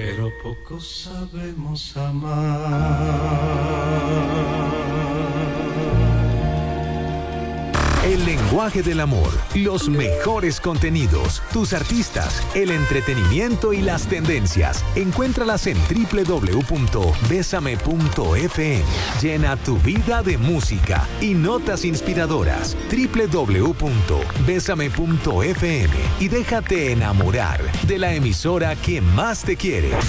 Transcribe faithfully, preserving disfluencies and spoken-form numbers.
pero poco sabemos amar. El lenguaje del amor, los mejores contenidos, tus artistas, el entretenimiento y las tendencias. Encuéntralas en doble u doble u doble u punto besame punto efe eme. Llena tu vida de música y notas inspiradoras. doble u doble u doble u punto besame punto efe eme y déjate enamorar de la emisora que más te quiere.